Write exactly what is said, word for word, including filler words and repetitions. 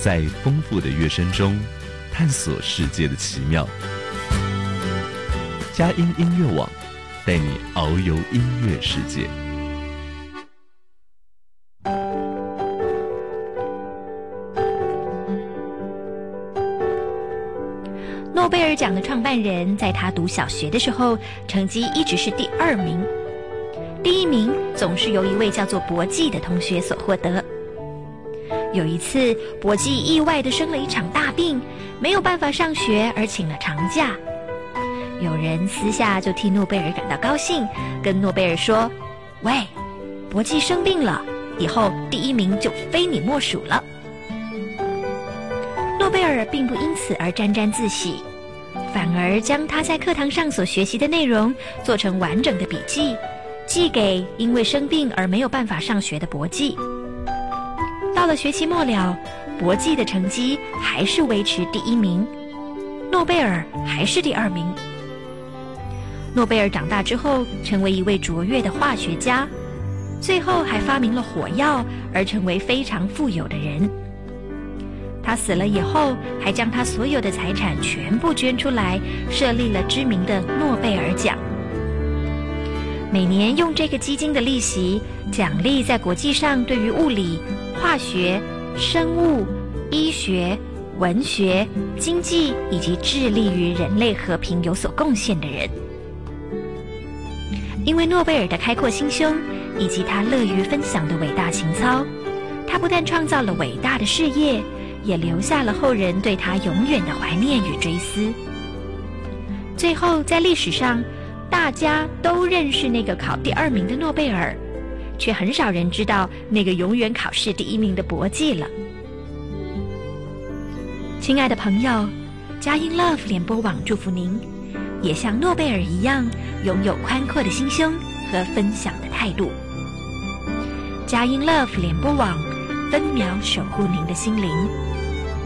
在丰富的乐声中探索世界的奇妙。佳音音乐网带你遨游音乐世界。 诺贝尔奖的创办人在他读小学的时候，成绩一直是第二名，第一名总是由一位叫做博济的同学所获得。有一次，博济意外地生了一场大病，没有办法上学，而请了长假。有人私下就替诺贝尔感到高兴，跟诺贝尔说：“喂，博济生病了，以后第一名就非你莫属了。”诺贝尔并不因此而沾沾自喜，反而将他在课堂上所学习的内容做成完整的笔记，寄给因为生病而没有办法上学的博济。到了学期末了，博济的成绩还是维持第一名，诺贝尔还是第二名。诺贝尔长大之后，成为一位卓越的化学家，最后还发明了火药，而成为非常富有的人。他死了以后，还将他所有的财产全部捐出来，设立了知名的诺贝尔奖。每年用这个基金的利息，奖励在国际上对于物理、化学、生物、医学、文学、经济以及致力于人类和平有所贡献的人。因为诺贝尔的开阔心胸以及他乐于分享的伟大情操，他不但创造了伟大的事业，也留下了后人对他永远的怀念与追思。最后，在历史上，大家都认识那个考第二名的诺贝尔，却很少人知道那个永远考试第一名的博济了。亲爱的朋友，佳音 Love 联播网祝福您，也像诺贝尔一样，拥有宽阔的心胸和分享的态度。佳音 Love 联播网，分秒守护您的心灵。